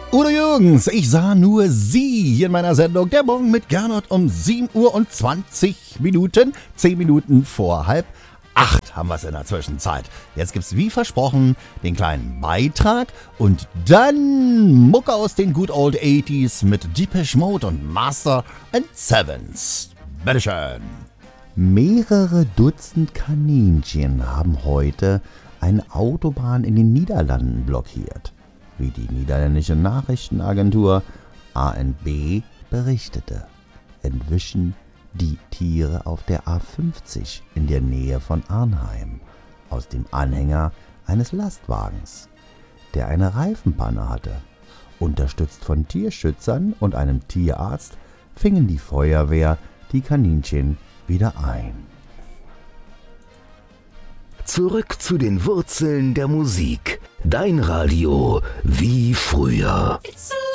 Udo Jürgens, ich sah nur Sie hier in meiner Sendung Der Morgen mit Gernot um 7 Uhr und 20 Minuten. 10 Minuten vor 7:30 haben wir es in der Zwischenzeit. Jetzt gibt's wie versprochen den kleinen Beitrag und dann Mucke aus den Good Old 80s mit Depeche Mode und Master and Sevens. Bitteschön. Mehrere Dutzend Kaninchen haben heute eine Autobahn in den Niederlanden blockiert, wie die niederländische Nachrichtenagentur ANB berichtete. Entwischen die Tiere auf der A50 in der Nähe von Arnheim aus dem Anhänger eines Lastwagens, der eine Reifenpanne hatte. Unterstützt von Tierschützern und einem Tierarzt fingen die Feuerwehr die Kaninchen wieder ein. Zurück zu den Wurzeln der Musik. Dein Radio wie früher. It's